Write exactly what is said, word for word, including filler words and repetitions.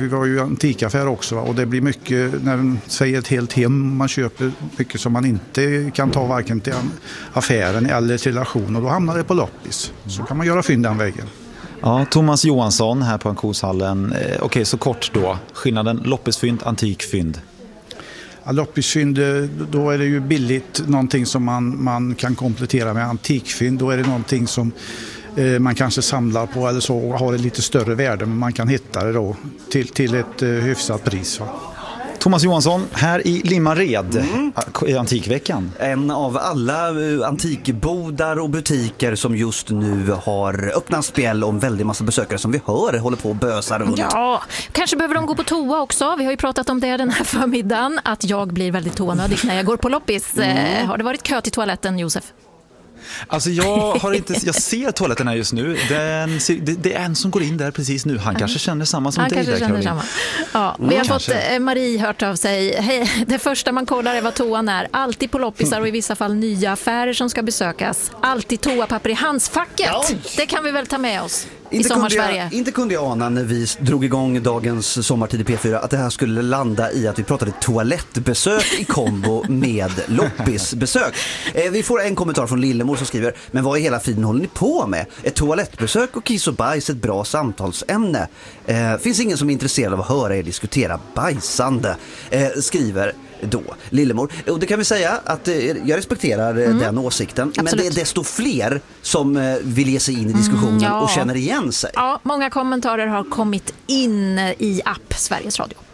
vi var ju antikaffär också, va? Och det blir mycket, när de säger ett helt hem, man köper mycket som man inte kan ta varken till affären eller till relation, och då hamnar det på loppis. Så kan man göra fynd den vägen. Ja, Thomas Johansson här på Auktionshallen. Eh, Okej, okay, så kort då. Skillnaden loppisfynd, antikfynd. Ja, loppisfynd, då är det ju billigt, någonting som man, man kan komplettera med. Antikfynd, då är det någonting som eh, man kanske samlar på eller så och har ett lite större värde, men man kan hitta det då till, till ett eh, hyfsat pris, va? Thomas Johansson här i Limmared mm. i Antikveckan. En av alla antikbodar och butiker som just nu har öppnat spjäll om väldigt massa besökare som vi hör håller på och bösar runt. Ja, kanske behöver de gå på toa också. Vi har ju pratat om det den här förmiddagen, att jag blir väldigt toanödig när jag går på loppis. Mm. Har det varit kö till toaletten, Josef? Alltså jag har inte, jag ser toaletten här just nu. Den, det, det är en som går in där precis nu. Han kanske känner samma som Han dig kanske där, känner Caroline. samma. Ja, vi har mm, fått kanske. Marie hört av sig. Hej, det första man kollar är vad toan är. Alltid på loppisar och i vissa fall nya affärer som ska besökas. Alltid toapapper i handsfacket. Ja. Det kan vi väl ta med oss. Inte kunde, jag, inte kunde jag ana när vi drog igång dagens sommartid i P fyra att det här skulle landa i att vi pratade toalettbesök i kombo med loppisbesök. Eh, vi får en kommentar från Lillemor som skriver: men vad i hela friden håller ni på med? Ett toalettbesök och kiss och bajs ett bra samtalsämne. Eh, finns ingen som är intresserad av att höra er diskutera bajsande, eh, skriver då Lillemor. Och det kan vi säga att eh, jag respekterar eh, mm. den åsikten. Absolut. Men det är desto fler som eh, vill ge sig in i diskussionen mm, ja. och känner igen sig. Ja, många kommentarer har kommit in i app Sveriges Radio.